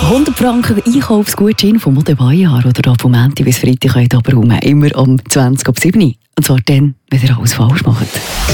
100 Franken Einkaufsgutschein vom Mode Bayard oder vom Montag bis Freitag könnt ihr aber immer am 20:07. Und zwar dann, wenn ihr alles falsch macht.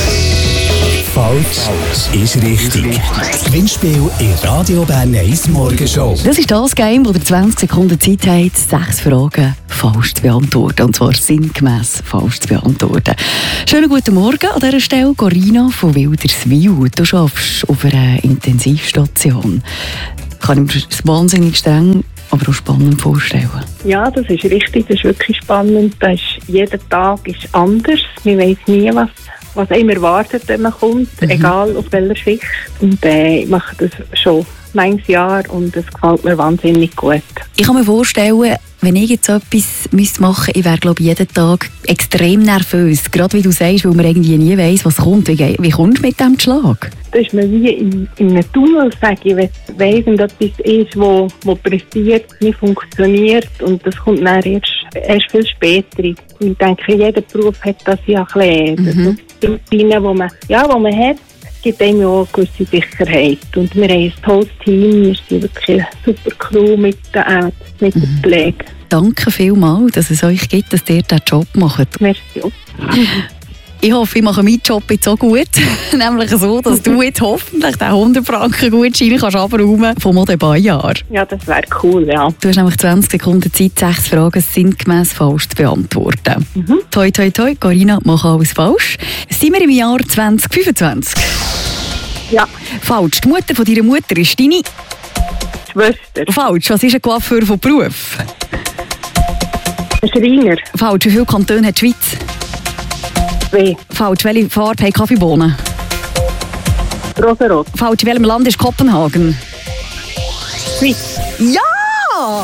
Falsch ist richtig. Das Gewinnspiel in Radio Bern 1 Morgenshow. Das ist das Game, wo ihr 20 Sekunden Zeit habt, 6 Fragen falsch zu beantworten. Und zwar sinngemäss falsch zu beantworten. Schönen guten Morgen an dieser Stelle, Corina von Wilderswil. Du arbeitest auf einer Intensivstation. Kann ich mir das wahnsinnig streng, aber auch spannend vorstellen. Ja, das ist richtig, das ist wirklich spannend. Jeder Tag ist anders. Man weiß nie, was einem erwartet, wenn man kommt, egal auf welcher Schicht. Und ich mache das schon manches Jahr und es gefällt mir wahnsinnig gut. Ich kann mir vorstellen, wenn ich jetzt etwas machen müsste, ich wäre, glaube ich, jeden Tag extrem nervös. Gerade wie du sagst, weil man irgendwie nie weiss, was kommt. Wie kommst du mit diesem Schlag? Das ist mir wie in einem Tunnel, sage ich. Wenn etwas ist, wo passiert, nicht funktioniert und das kommt dann erst viel später. Ich denke, jeder Beruf hat das ja ein bisschen. Die Routine, die man hat, gibt einem auch eine gewisse Sicherheit. Und wir haben ein tolles Team, wir sind wirklich eine super Crew mit den Ärzten, mit der Pflege. Danke vielmals, dass es euch gibt, dass ihr diesen Job macht. Merci. Ich hoffe, ich mache meinen Job jetzt auch gut. Nämlich so, dass du jetzt hoffentlich den 100 Franken Gutschein kannst abräumen vom Mode Bayard. Ja, das wäre cool, ja. Du hast nämlich 20 Sekunden Zeit, 6 Fragen sinngemäss falsch zu beantworten. Toi, toi, toi, Corina, mach alles falsch. Sind wir im Jahr 2025? Ja. Falsch. Die Mutter von deiner Mutter ist deine Schwester. Falsch. Was ist ein Coiffeur von Beruf? Ein Schreiner. Falsch. Wie viele Kantone hat die Schweiz? 2. Falsch. Welche Farbe haben Kaffeebohnen? Rosarot. Falsch. In welchem Land ist Kopenhagen? Schweiz. Ja!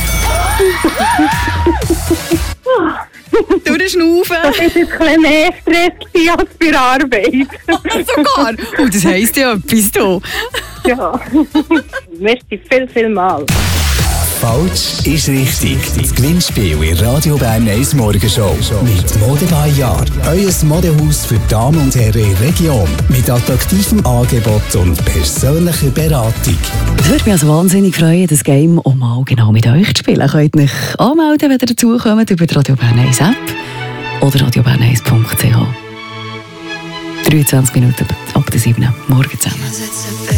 Du den Schnaufen. Das war jetzt ein bisschen mehr Stress als für Arbeit. Sogar. Oh, das heisst ja etwas, du. Ja. Merci viel mal. Falsch ist richtig. Das Gewinnspiel in Radio Bern 1 Morgenshow. Mit Mode Bayard. Euer Modehaus für Damen und Herren in der Region. Mit attraktivem Angebot und persönlicher Beratung. Es würde mich also wahnsinnig freuen, das Game auch mal genau mit euch zu spielen. Ihr könnt euch anmelden, wenn ihr dazukommt, über die Radio Bern 1 App oder radiobern1.ch. 23 Minuten ab der 7. Morgen zusammen.